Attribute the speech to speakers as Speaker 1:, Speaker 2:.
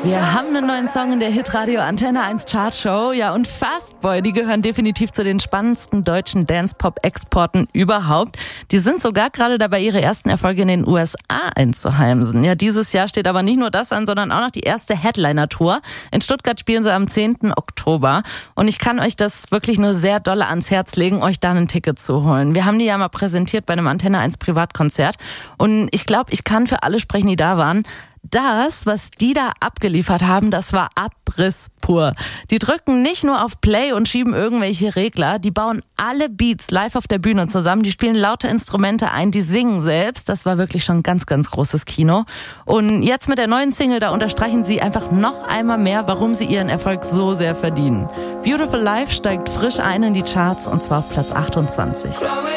Speaker 1: Wir haben einen neuen Song in der Hitradio Antenne 1 Chartshow. Ja, und Fastboy, die gehören definitiv zu den spannendsten deutschen Dance-Pop-Exporten überhaupt. Die sind sogar gerade dabei, ihre ersten Erfolge in den USA einzuheimsen. Ja, dieses Jahr steht aber nicht nur das an, sondern auch noch die erste Headliner-Tour. In Stuttgart spielen sie am 10. Oktober. Und ich kann euch das wirklich nur sehr dolle ans Herz legen, euch da ein Ticket zu holen. Wir haben die ja mal präsentiert bei einem Antenne 1 Privatkonzert. Und ich glaube, ich kann für alle sprechen, die da waren. Das, was die da abgeliefert haben, das war Abriss pur. Die drücken nicht nur auf Play und schieben irgendwelche Regler, die bauen alle Beats live auf der Bühne zusammen, die spielen laute Instrumente ein, die singen selbst. Das war wirklich schon ganz, ganz großes Kino. Und jetzt mit der neuen Single, da unterstreichen sie einfach noch einmal mehr, warum sie ihren Erfolg so sehr verdienen. Beautiful Life steigt frisch ein in die Charts und zwar auf Platz 28.